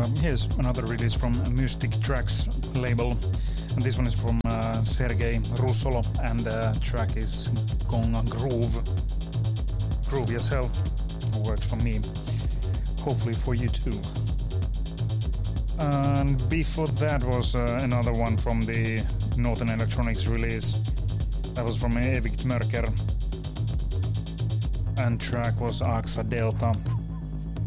here's another release from Mystic Tracks label, and this one is from Sergei Russolo, and the track is Gonga Groove. Groovy as hell, works for me, hopefully for you too. And before that was another one from the Northern Electronics release. That was from Evict Mörker, and track was Axa Delta.